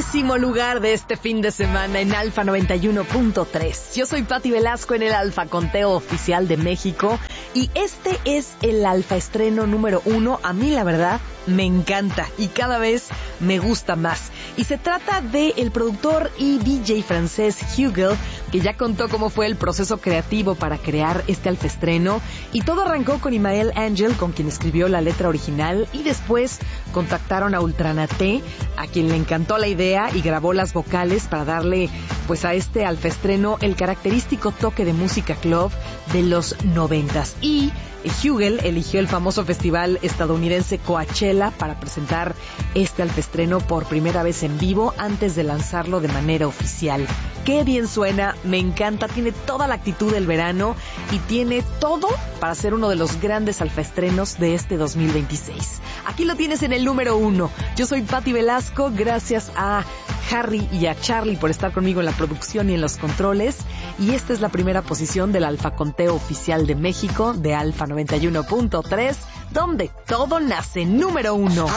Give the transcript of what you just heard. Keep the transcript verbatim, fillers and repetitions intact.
primerísimo lugar de este fin de semana en Alfa noventa y uno punto tres. Yo soy Pati Velasco en el Alfa Conteo Oficial de México y este es el Alfa estreno número uno. A mí la verdad me encanta y cada vez me gusta más. Y se trata de el productor y D J francés Hugel, que ya contó cómo fue el proceso creativo para crear este Alfa estreno. Y todo arrancó con Imael Angel, con quien escribió la letra original, y después contactaron a Ultranate, a quien le encantó la idea y grabó las vocales para darle pues a este Alfa estreno el característico toque de música club de los noventas. Y Hugel eligió el famoso festival estadounidense Coachella para presentar este Alfa estreno por primera vez en vivo antes de lanzarlo de manera oficial. Qué bien suena, me encanta, tiene toda la actitud del verano y tiene todo para ser uno de los grandes Alfa estrenos de este dos mil veintiséis. Aquí lo tienes en el número uno. Yo soy Pati Velasco, gracias a Harry y a Charlie por estar conmigo en la producción y en los controles. Y esta es la primera posición del Alfa Conteo Oficial de México de Alfa noventa y uno punto tres, donde todo nace número uno.